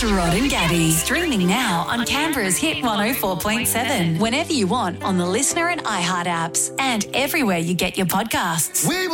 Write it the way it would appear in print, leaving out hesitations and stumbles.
Rod and Gabby. Streaming now on Canberra's Hit 104.7. Whenever you want on the Listener and iHeart apps. And everywhere you get your podcasts. We